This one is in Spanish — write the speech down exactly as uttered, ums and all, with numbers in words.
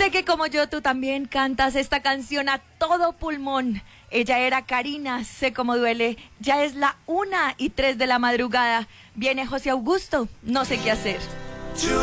Sé que como yo tú también cantas esta canción a todo pulmón. Ella era Karina, sé cómo duele. Ya es la una y tres de la madrugada. Viene José Augusto, no sé qué hacer.